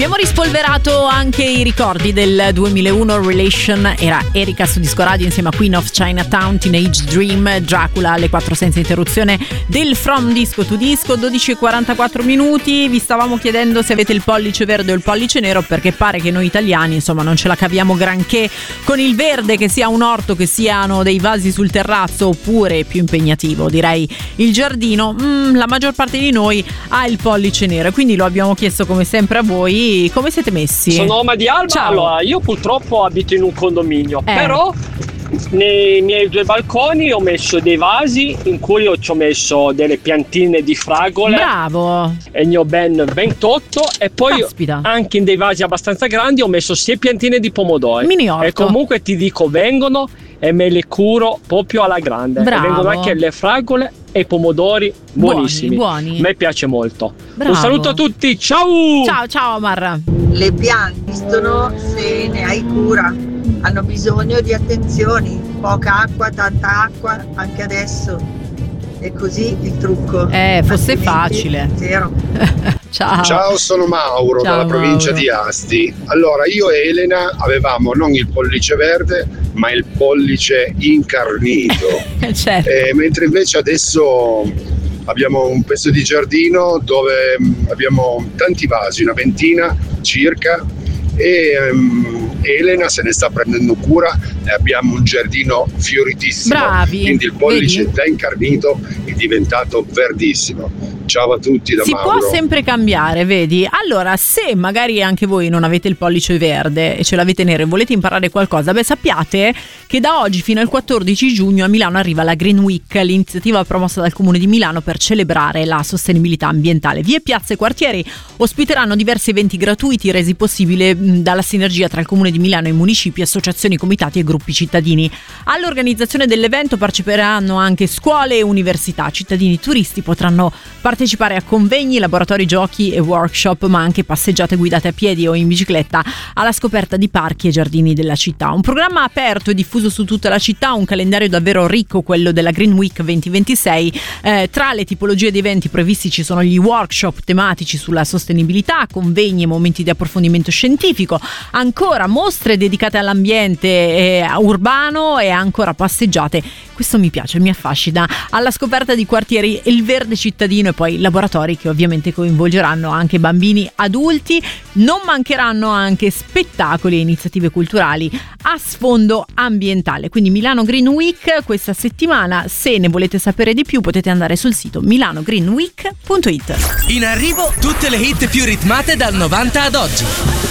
Abbiamo rispolverato anche i ricordi del 2001. Relation era Erika su Disco Radio insieme a Queen of Chinatown, Teenage Dream, Dracula alle 4 senza interruzione del From Disco to Disco. 12:44 minuti. Vi stavamo chiedendo se avete il pollice verde o il pollice nero, perché pare che noi italiani insomma non ce la caviamo granché con il verde, che sia un orto, che siano dei vasi sul terrazzo, oppure più impegnativo direi il giardino. La maggior parte di noi ha il pollice nero, quindi lo abbiamo chiesto come sempre a voi. Come siete messi? Sono Oma di Alba. Ciao. Allora, io purtroppo abito in un condominio, però nei miei 2 balconi ho messo dei vasi in cui ci ho messo delle piantine di fragole. Bravo! E ne ho ben 28. E poi Caspita. anche in dei vasi abbastanza grandi ho messo 6 piantine di pomodori. Mini orto. E comunque ti dico, vengono e me le curo proprio alla grande. Bravo. E vengono anche le fragole e i pomodori buonissimi. Buoni. A me piace molto. Bravo. Un saluto a tutti, ciao! Ciao Omar. Le piante esistono se ne hai cura, hanno bisogno di attenzioni, poca acqua, tanta acqua, anche adesso. E così il trucco. Fosse Altrimenti, facile. Zero. Ciao. Ciao, sono Mauro Ciao, dalla provincia Mauro. di Asti. Allora, io e Elena avevamo non il pollice verde, ma il pollice incarnito. Certo. Mentre invece adesso abbiamo un pezzo di giardino dove abbiamo tanti vasi, una ventina circa, e Elena se ne sta prendendo cura e abbiamo un giardino fioritissimo. Bravi. Quindi il pollice Vedi? da incarnito è diventato verdissimo. Ciao a tutti da Si Mauro. può sempre cambiare, vedi? Allora, se magari anche voi non avete il pollice verde e ce l'avete nero e volete imparare qualcosa, sappiate che da oggi fino al 14 giugno a Milano arriva la Green Week, l'iniziativa promossa dal Comune di Milano per celebrare la sostenibilità ambientale. Vie, piazze e quartieri ospiteranno diversi eventi gratuiti resi possibile dalla sinergia tra il Comune di Milano e i municipi, associazioni, comitati e gruppi cittadini. All'organizzazione dell'evento parteciperanno anche scuole e università. Cittadini turisti potranno partecipare a convegni, laboratori giochi e workshop, ma anche passeggiate guidate a piedi o in bicicletta alla scoperta di parchi e giardini della città. Un programma aperto e diffuso su tutta la città, un calendario davvero ricco, quello della Green Week 2026. Tra le tipologie di eventi previsti ci sono gli workshop tematici sulla sostenibilità, convegni e momenti di approfondimento scientifico, ancora mostre dedicate all'ambiente urbano e ancora passeggiate. Questo mi piace, mi affascina, alla scoperta di quartieri, il verde cittadino e poi laboratori che ovviamente coinvolgeranno anche bambini, adulti. Non mancheranno anche spettacoli e iniziative culturali a sfondo ambientale. Quindi Milano Green Week questa settimana. Se ne volete sapere di più potete andare sul sito milanogreenweek.it. In arrivo tutte le hit più ritmate dal 90 ad oggi.